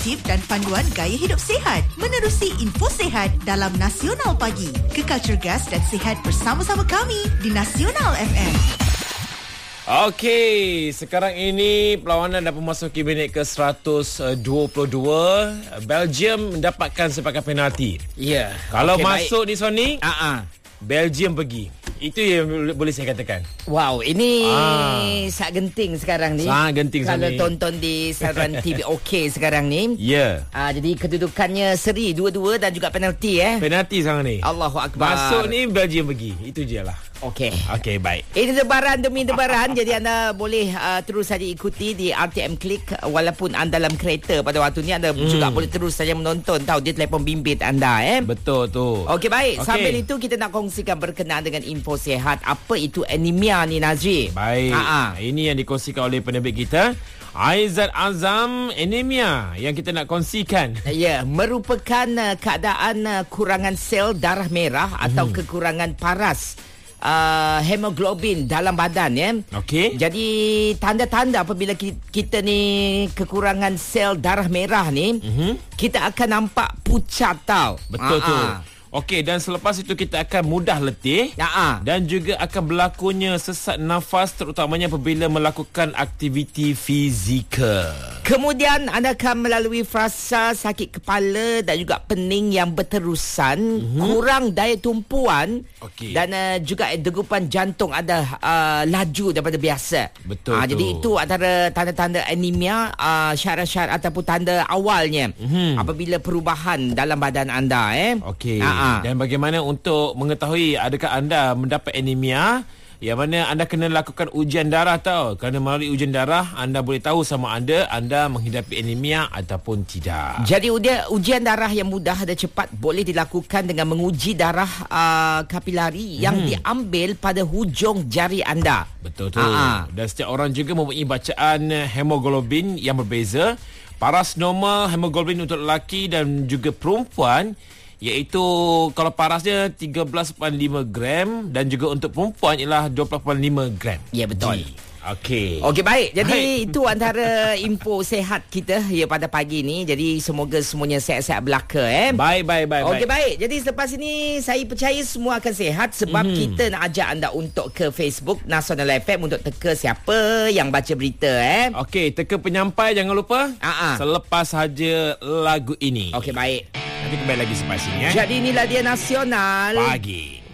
tip dan panduan gaya hidup sihat menerusi info sihat dalam Nasional Pagi. Kekal cergas dan sihat bersama-sama kami di Nasional FM. Okey, sekarang ini perlawanan dah memasuki minit ke 122. Belgium mendapatkan sepakan penalti. Ya. Kalau masuk ni Sony, Belgium pergi. Itu yang boleh saya katakan. Wow, ini sangat genting sekarang ni. Sangat genting kalau Sony. tonton di saluran TV OK sekarang ni. Ya. Jadi kedudukannya seri 2-2 dan juga penalti Penalti sekarang ni. Allahu Akbar. Masuk ni Belgium pergi. Itu je lah. Okey. Okey, baik. Ini debaran demi debaran. Jadi anda boleh terus saja ikuti di RTM Click. Walaupun anda dalam kereta pada waktu ni, anda juga boleh terus saja menonton di telefon bimbit anda. Betul tu. Okey, baik. Sambil itu kita nak kongsikan berkenaan dengan info sihat. Apa itu anemia ni, Nazri? Baik. Ini yang dikongsikan oleh penerbit kita, Aizat Azam. Anemia yang kita nak kongsikan, ya, merupakan keadaan kurangan sel darah merah atau kekurangan paras hemoglobin dalam badan. Okey. Jadi tanda-tanda apabila kita ni kekurangan sel darah merah ni, kita akan nampak pucat tau. Betul tu. Okey, dan selepas itu kita akan mudah letih dan juga akan berlakunya sesak nafas, terutamanya apabila melakukan aktiviti fizikal. Kemudian anda akan melalui frasa sakit kepala dan juga pening yang berterusan, kurang daya tumpuan, dan juga degupan jantung ada laju daripada biasa. Betul. Jadi itu antara tanda-tanda anemia, syarat-syarat ataupun tanda awalnya apabila perubahan dalam badan anda. Okey. Dan bagaimana untuk mengetahui adakah anda mendapat anemia? Yang mana anda kena lakukan ujian darah tau. Kerana melalui ujian darah anda boleh tahu sama anda menghidapi anemia ataupun tidak. Jadi ujian darah yang mudah dan cepat boleh dilakukan dengan menguji darah kapilari yang diambil pada hujung jari anda. Betul tu. Dan setiap orang juga mempunyai bacaan hemoglobin yang berbeza. Paras normal hemoglobin untuk lelaki dan juga perempuan, iaitu kalau parasnya 13.5 gram dan juga untuk perempuan ialah 12.5 gram. Ya, betul. Okey. Okey, baik. Jadi itu antara info sehat kita pada pagi ni. Jadi semoga semuanya sihat-sihat belaka. Baik. Okey, baik. Jadi selepas ini saya percaya semua akan sihat sebab kita nak ajak anda untuk ke Facebook Nasional FM untuk teka siapa yang baca berita. Okey, teka penyampai jangan lupa. Selepas saja lagu ini. Okey, baik. Nanti kembali lagi selepas ini. Jadi inilah dia Nasional Pagi.